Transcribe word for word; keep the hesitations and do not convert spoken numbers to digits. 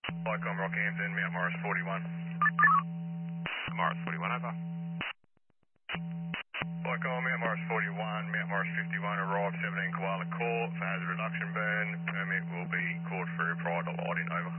Lycom Rockhampton, Mount Morris forty-one. Morris forty-one, over. Lycom, Mount Morris forty-one, Mount Morris fifty-one, arrive seventeen Koala Court for hazard reduction burn. Permit will be called through prior to lighting, over.